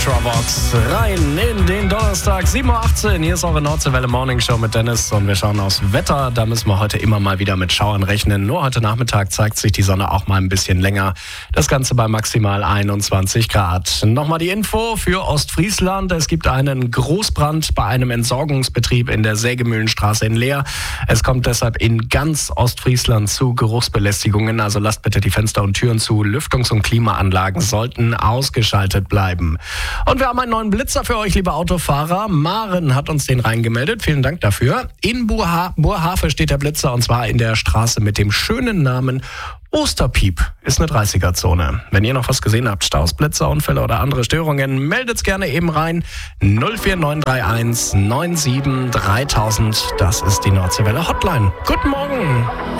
Ultravox rein in den Donnerstag, 7.18 Uhr. Hier ist eure Nordseewelle Morning Show mit Dennis und wir schauen aufs Wetter. Da müssen wir heute immer mal wieder mit Schauern rechnen. Nur heute Nachmittag zeigt sich die Sonne auch mal ein bisschen länger. Das Ganze bei maximal 21 Grad. Nochmal die Info für Ostfriesland. Es gibt einen Großbrand bei einem Entsorgungsbetrieb in der Sägemühlenstraße in Leer. Es kommt deshalb in ganz Ostfriesland zu Geruchsbelästigungen. Also lasst bitte die Fenster und Türen zu. Lüftungs- und Klimaanlagen sollten ausgeschaltet bleiben. Und wir haben einen neuen Blitzer für euch, liebe Autofahrer. Maren hat uns den reingemeldet. Vielen Dank dafür. In Burhafe steht der Blitzer und zwar in der Straße mit dem schönen Namen Osterpiep. Ist eine 30er-Zone. Wenn ihr noch was gesehen habt, Staus, Blitzer, Unfälle oder andere Störungen, meldet's gerne eben rein. 04931 97 3000. Das ist die Nordseewelle Hotline. Guten Morgen.